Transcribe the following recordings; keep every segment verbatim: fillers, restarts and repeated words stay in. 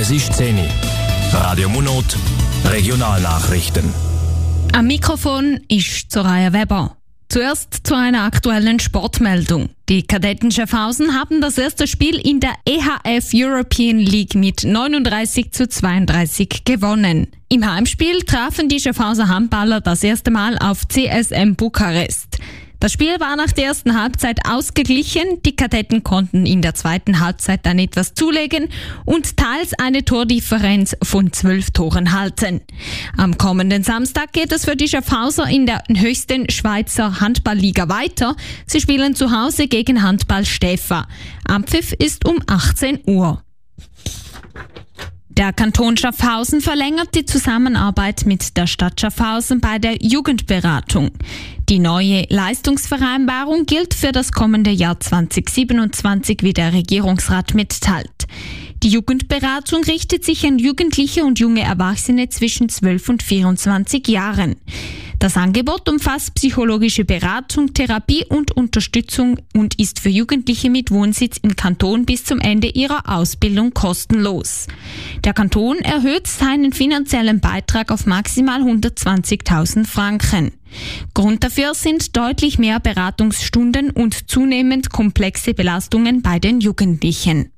Es ist zehn Uhr. Radio Munot, Regionalnachrichten. Am Mikrofon ist Soraya Weber. Zuerst zu einer aktuellen Sportmeldung. Die Kadetten Schaffhausen haben das erste Spiel in der E H F European League mit neununddreißig zu zweiunddreißig gewonnen. Im Heimspiel trafen die Schaffhauser Handballer das erste Mal auf C S M Bukarest. Das Spiel war nach der ersten Halbzeit ausgeglichen. Die Kadetten konnten in der zweiten Halbzeit dann etwas zulegen und teils eine Tordifferenz von zwölf Toren halten. Am kommenden Samstag geht es für die Schaffhauser in der höchsten Schweizer Handballliga weiter. Sie spielen zu Hause gegen Handball Stäfa. Anpfiff ist um achtzehn Uhr. Der Kanton Schaffhausen verlängert die Zusammenarbeit mit der Stadt Schaffhausen bei der Jugendberatung. Die neue Leistungsvereinbarung gilt für das kommende Jahr zwanzig siebenundzwanzig, wie der Regierungsrat mitteilt. Die Jugendberatung richtet sich an Jugendliche und junge Erwachsene zwischen zwölf und vierundzwanzig Jahren. Das Angebot umfasst psychologische Beratung, Therapie und Unterstützung und ist für Jugendliche mit Wohnsitz im Kanton bis zum Ende ihrer Ausbildung kostenlos. Der Kanton erhöht seinen finanziellen Beitrag auf maximal hundertzwanzigtausend Franken. Grund dafür sind deutlich mehr Beratungsstunden und zunehmend komplexe Belastungen bei den Jugendlichen.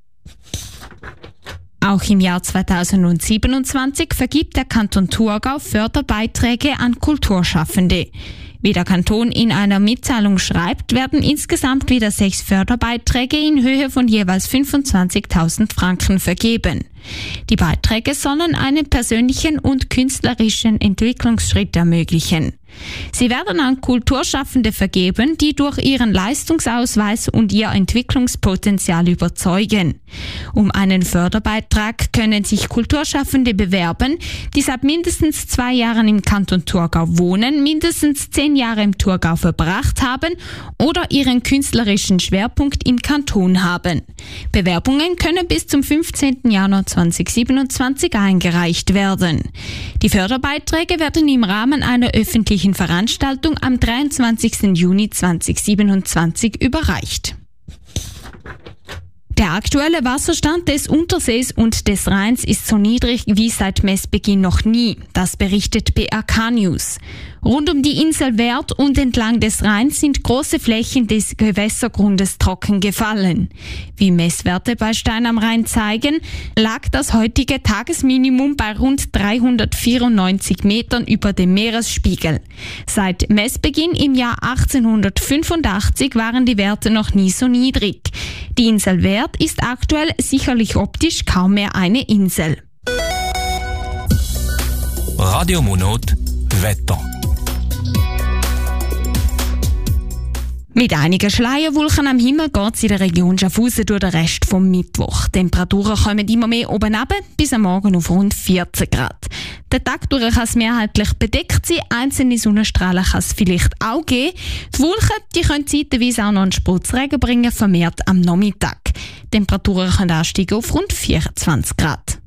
Auch im Jahr zweitausendsiebenundzwanzig vergibt der Kanton Thurgau Förderbeiträge an Kulturschaffende. Wie der Kanton in einer Mitteilung schreibt, werden insgesamt wieder sechs Förderbeiträge in Höhe von jeweils fünfundzwanzigtausend Franken vergeben. Die Beiträge sollen einen persönlichen und künstlerischen Entwicklungsschritt ermöglichen. Sie werden an Kulturschaffende vergeben, die durch ihren Leistungsausweis und ihr Entwicklungspotenzial überzeugen. Um einen Förderbeitrag können sich Kulturschaffende bewerben, die seit mindestens zwei Jahren im Kanton Thurgau wohnen, mindestens zehn Jahre im Thurgau verbracht haben oder ihren künstlerischen Schwerpunkt im Kanton haben. Bewerbungen können bis zum fünfzehnten Januar zweitausendsiebenundzwanzig eingereicht werden. Die Förderbeiträge werden im Rahmen einer öffentlichen Veranstaltung am dreiundzwanzigsten Juni zweitausendsiebenundzwanzig überreicht. Der aktuelle Wasserstand des Untersees und des Rheins ist so niedrig wie seit Messbeginn noch nie. Das berichtet B R K News. Rund um die Insel Werd und entlang des Rheins sind große Flächen des Gewässergrundes trocken gefallen. Wie Messwerte bei Stein am Rhein zeigen, lag das heutige Tagesminimum bei rund dreihundertvierundneunzig Metern über dem Meeresspiegel. Seit Messbeginn im Jahr achtzehnhundertfünfundachtzig waren die Werte noch nie so niedrig. Die Insel Werd ist aktuell sicherlich optisch kaum mehr eine Insel. Radio Munot, Wetter. Mit einigen Schleierwolken am Himmel geht es in der Region Schaffhausen durch den Rest vom Mittwoch. Die Temperaturen kommen immer mehr oben runter, bis am Morgen auf rund vierzehn Grad. Den Tag durch kann es mehrheitlich bedeckt sein, einzelne Sonnenstrahlen kann es vielleicht auch geben. Die Wolken die können zeitweise auch noch einen Spurzregen bringen, vermehrt am Nachmittag. Die Temperaturen können ansteigen auf rund vierundzwanzig Grad.